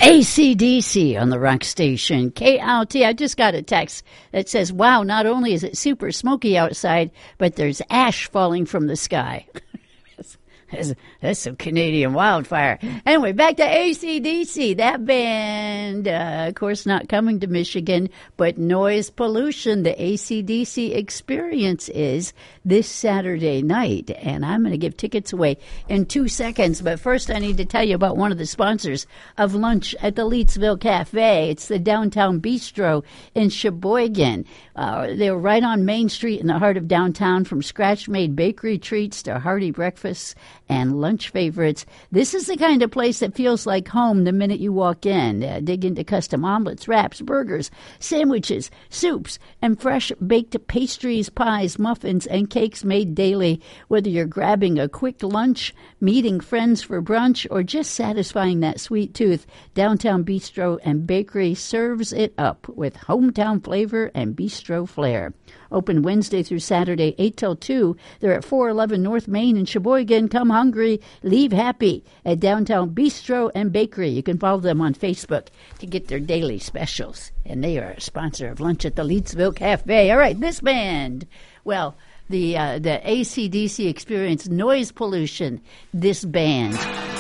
AC/DC on the rock station, KLT. I just got a text that says, wow, not only is it super smoky outside, but there's ash falling from the sky. That's some Canadian wildfire. Anyway, back to AC/DC. That band, of course, not coming to Michigan, but Noise Pollution, the AC/DC experience is this Saturday night. And I'm going to give tickets away in 2 seconds. But first, I need to tell you about one of the sponsors of lunch at the Leetsville Cafe. It's the Downtown Bistro in Sheboygan. They're right on Main Street in the heart of downtown, from scratch-made bakery treats to hearty breakfasts and lunch favorites. This is the kind of place that feels like home the minute you walk in. Dig into custom omelets, wraps, burgers, sandwiches, soups, and fresh baked pastries, pies, muffins, and cakes made daily. Whether you're grabbing a quick lunch, meeting friends for brunch, or just satisfying that sweet tooth, Downtown Bistro and Bakery serves it up with hometown flavor and bistro flair. Open Wednesday through Saturday, 8 till 2. They're at 411 North Main in Sheboygan. Come hungry, leave happy at Downtown Bistro and Bakery. You can follow them on Facebook to get their daily specials. And they are a sponsor of Lunch at the Leetsville Cafe. All right, this band. Well, the AC/DC experience, Noise Pollution, this band.